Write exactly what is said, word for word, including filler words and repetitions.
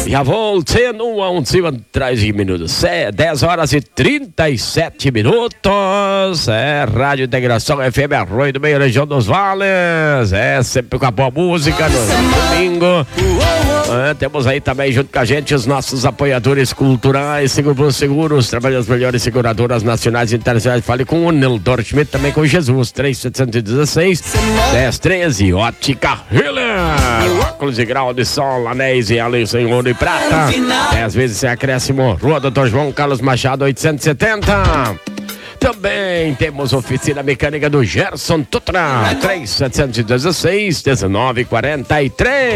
Já voltando um a um cima atrás de minutos. É dez horas e trinta e sete minutos. É Rádio Integração F M Arroio do Meio, região dos Vales. É sempre com a boa música no domingo. É, temos aí também junto com a gente os nossos apoiadores culturais, Seguro Seguros, trabalham as melhores seguradoras nacionais e internacionais. Fale com o Nildor Schmidt, também com Jesus, três sete um seis, dez treze, Ótica Hiller, óculos de grau de sol, anéis e anéis em ouro e prata, dez vezes sem acréscimo, Rua Doutor João Carlos Machado, oitocentos e setenta. Também temos oficina mecânica do Gerson Tutra, três sete um seis, dezenove quarenta e três.